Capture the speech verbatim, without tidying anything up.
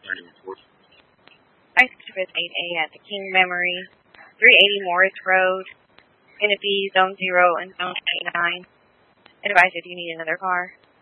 I service eight A at the King Memory, three eighty Morris Road, going to be Zone zero and Zone eighty-nine. Advise if you need another car.